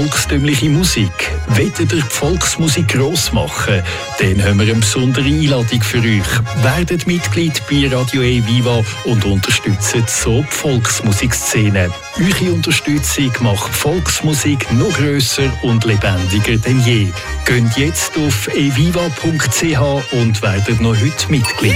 Volkstümliche Musik. Wollt ihr die Volksmusik gross machen? Dann haben wir eine besondere Einladung für euch. Werdet Mitglied bei Radio Viva und unterstützt so die Volksmusikszene. Eure Unterstützung macht Volksmusik noch grösser und lebendiger denn je. Geht jetzt auf eviva.ch und werdet noch heute Mitglied.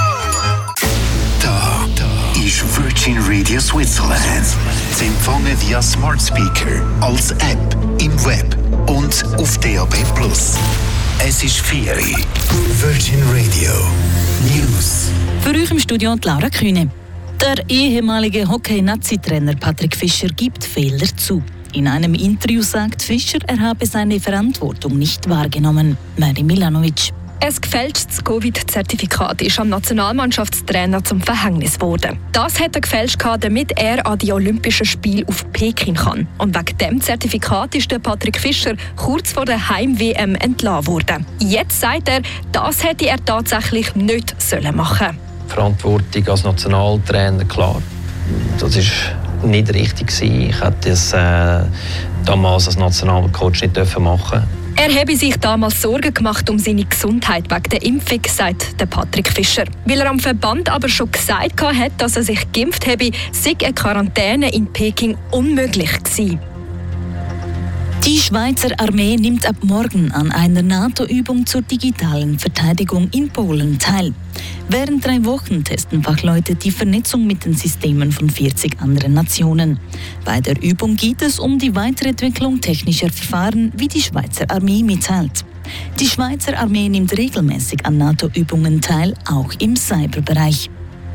Da ist Virgin Radio Switzerland. Zu empfangen via Smart Speaker, als App, im Web und auf DAB+. Es ist Ferie. Virgin Radio News. Für euch im Studio Laura Kühne. Der ehemalige Hockey-Nazi-Trainer Patrick Fischer gibt Fehler zu. In einem Interview sagt Fischer, er habe seine Verantwortung nicht wahrgenommen. Mary Milanovic. Ein gefälschtes Covid-Zertifikat ist am Nationalmannschaftstrainer zum Verhängnis geworden. Das hat er gefälscht, damit er an die Olympischen Spiele auf Peking kann. Und wegen dem Zertifikat ist der Patrick Fischer kurz vor der Heim-WM entlassen worden. Jetzt sagt er, das hätte er tatsächlich nicht machen sollen. Verantwortung als Nationaltrainer, klar, das war nicht richtig gewesen. Ich hätte es damals als Nationalcoach nicht machen dürfen. Er habe sich damals Sorgen gemacht um seine Gesundheit wegen der Impfung, sagt der Patrick Fischer. Weil er am Verband aber schon gesagt hat, dass er sich geimpft habe, sei eine Quarantäne in Peking unmöglich gewesen. Die Schweizer Armee nimmt ab morgen an einer NATO-Übung zur digitalen Verteidigung in Polen teil. Während 3 Wochen testen Fachleute die Vernetzung mit den Systemen von 40 anderen Nationen. Bei der Übung geht es um die Weiterentwicklung technischer Verfahren, wie die Schweizer Armee mitteilt. Die Schweizer Armee nimmt regelmäßig an NATO-Übungen teil, auch im Cyberbereich.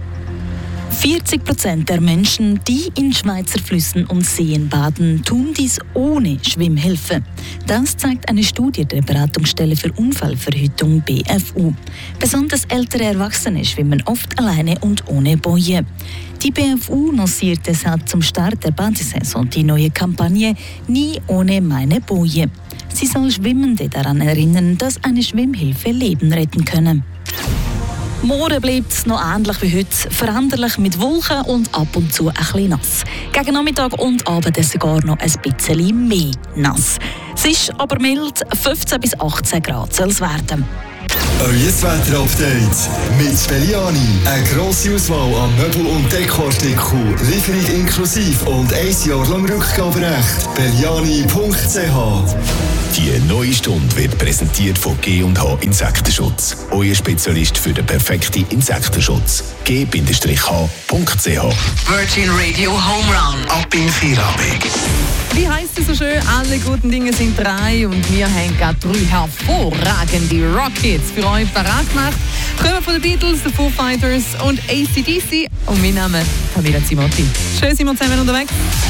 40% der Menschen, die in Schweizer Flüssen und Seen baden, tun dies ohne Schwimmhilfe. Das zeigt eine Studie der Beratungsstelle für Unfallverhütung BFU. Besonders ältere Erwachsene schwimmen oft alleine und ohne Boje. Die BFU lanciert deshalb zum Start der Badesaison die neue Kampagne «Nie ohne meine Boje». Sie soll Schwimmende daran erinnern, dass eine Schwimmhilfe Leben retten könne. Morgen bleibt es noch ähnlich wie heute, veränderlich mit Wolken und ab und zu ein bisschen nass. Gegen Nachmittag und Abend sogar noch ein bisschen mehr nass. Es ist aber mild, 15 bis 18 Grad soll es werden. Euer Wetter-Update mit Belliani. Eine grosse Auswahl an Möbel- und Dekoartikeln, Lieferung inklusive und 1 Jahr lang Rückgaberecht. Belliani.ch. Die neue Stunde wird präsentiert von G&H Insektenschutz. Euer Spezialist für den perfekten Insektenschutz. G-H.ch. Virgin Radio Home Run. Ab in Feierabend. Wie heisst es so schön? Alle guten Dinge sind 3 und wir haben gerade 3 hervorragende Rockets für euch parat gemacht. Kommen von den Beatles, den Foo Fighters und AC/DC. Und mein Name ist Camilla Zimotti. Schön sind wir zusammen unterwegs.